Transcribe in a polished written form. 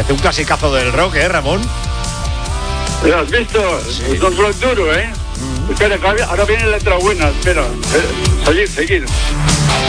Parece un clasicazo del rock, Ramón. ¿Lo has visto? Sí. Dos rock duro, Espera, ahora viene la letra buena, espera. Seguir.